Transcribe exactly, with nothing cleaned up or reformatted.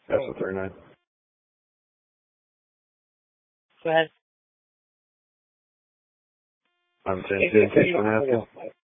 That's the thirty-nine. Go ahead. I'm ten ten. Thanks for asking.